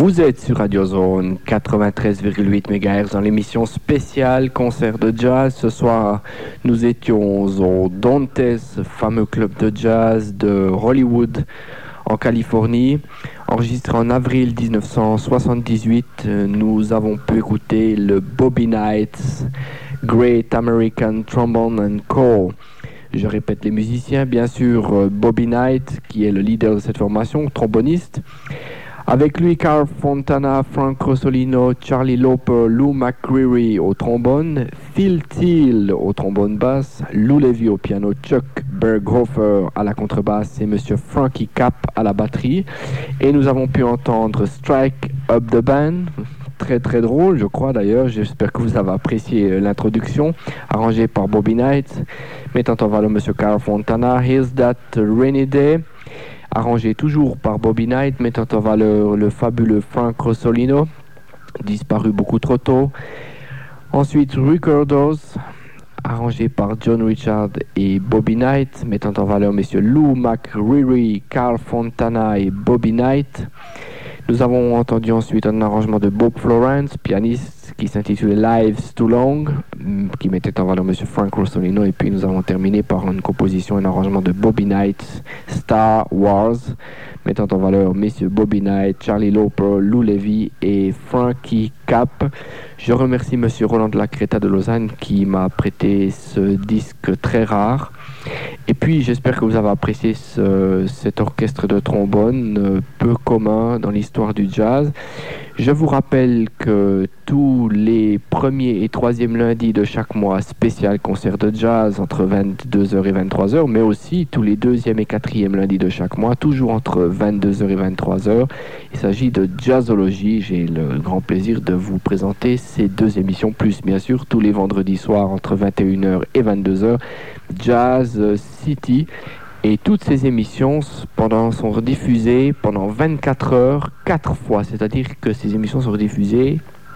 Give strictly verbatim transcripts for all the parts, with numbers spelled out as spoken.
Vous êtes sur Radio Zone quatre-vingt-treize virgule huit mégahertz dans l'émission spéciale concert de jazz. Ce soir, nous étions au Dantes, fameux club de jazz de Hollywood en Californie. Enregistré en avril dix-neuf cent soixante-dix-huit, nous avons pu écouter le Bobby Knight Great American Trombone and Co. Je répète les musiciens, bien sûr, Bobby Knight, qui est le leader de cette formation, tromboniste. Avec lui, Carl Fontana, Frank Rossolino, Charlie Lauper, Lou McCreary au trombone, Phil Teal au trombone basse, Lou Levy au piano, Chuck Berghofer à la contrebasse et Monsieur Frankie Cap à la batterie. Et nous avons pu entendre Strike Up the Band, très très drôle je crois d'ailleurs, j'espère que vous avez apprécié l'introduction, arrangée par Bobby Knight, mettant en valeur Monsieur Carl Fontana, Here's That Rainy Day, arrangé toujours par Bobby Knight, mettant en valeur le fabuleux Frank Rossolino, disparu beaucoup trop tôt. Ensuite, Recordos, arrangé par John Richard et Bobby Knight, mettant en valeur messieurs Lou McCreary, Carl Fontana et Bobby Knight. Nous avons entendu ensuite un arrangement de Bob Florence, pianiste, qui s'intitulait Lives Too Long, qui mettait en valeur monsieur Frank Rossolino. Et puis nous avons terminé par une composition, un arrangement de Bobby Knight, Star Wars, mettant en valeur messieurs Bobby Knight, Charlie Lauper, Lou Levy et Frankie Cap. Je remercie monsieur Roland de la Creta de Lausanne qui m'a prêté ce disque très rare. Et puis j'espère que vous avez apprécié ce, cet orchestre de trombone euh, peu commun dans l'histoire du jazz. Je vous rappelle que tous les premiers et troisièmes lundis de chaque mois, spécial concert de jazz entre vingt-deux heures et vingt-trois heures, mais aussi tous les deuxième et quatrième lundis de chaque mois, toujours entre vingt-deux heures et vingt-trois heures. Il s'agit de Jazzologie. J'ai le grand plaisir de vous présenter ces deux émissions, plus bien sûr tous les vendredis soirs entre vingt et une heures et vingt-deux heures, Jazz City. Et toutes ces émissions pendant, sont rediffusées pendant vingt-quatre heures, quatre fois. C'est-à-dire que ces émissions sont rediffusées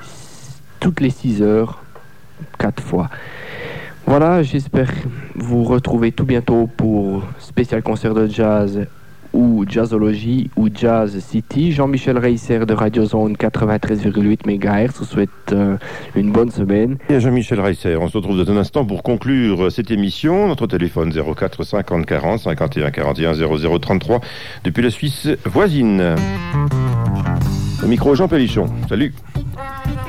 toutes les six heures, quatre fois. Voilà, j'espère vous retrouver tout bientôt pour spécial concert de jazz ou Jazzologie ou Jazz City. Jean-Michel Reisser de Radio Zone quatre-vingt-treize virgule huit mégahertz vous souhaite euh, une bonne semaine. Et Jean-Michel Reisser, on se retrouve dans un instant pour conclure cette émission. Notre téléphone zéro quatre cinquante quarante cinquante et un quarante et un zéro zéro trente-trois depuis la Suisse voisine. Au micro Jean Pellichon. Salut.